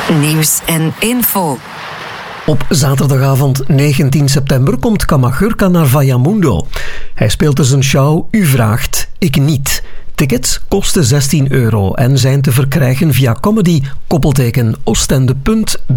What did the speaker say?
Nieuws en info. Op zaterdagavond 19 september komt Kamagurka naar Vallamundo. Hij speelt dus een show U vraagt, ik niet. Tickets kosten €16 en zijn te verkrijgen via comedy-oostende.be.